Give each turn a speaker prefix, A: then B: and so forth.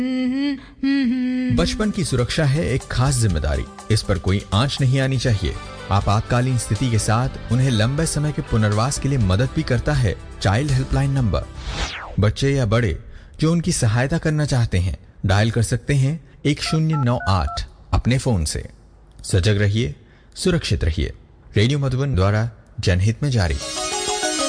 A: बचपन की सुरक्षा है एक खास जिम्मेदारी। इस पर कोई आंच नहीं आनी चाहिए। आपातकालीन स्थिति के साथ उन्हें लंबे समय के पुनर्वास के लिए मदद भी करता है चाइल्ड हेल्पलाइन नंबर। बच्चे या बड़े जो उनकी सहायता करना चाहते हैं डायल कर सकते हैं 1098 अपने फोन से। सजग रहिए, सुरक्षित रहिए। रेडियो मधुबन द्वारा जनहित में जारी।